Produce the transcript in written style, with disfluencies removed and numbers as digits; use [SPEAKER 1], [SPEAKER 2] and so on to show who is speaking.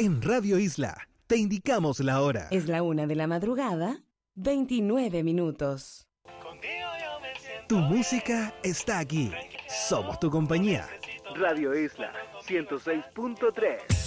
[SPEAKER 1] En Radio Isla te indicamos la hora.
[SPEAKER 2] Es la 1 de la madrugada, 29 minutos.
[SPEAKER 1] Tu música está aquí. Somos tu compañía. Radio Isla 106.3.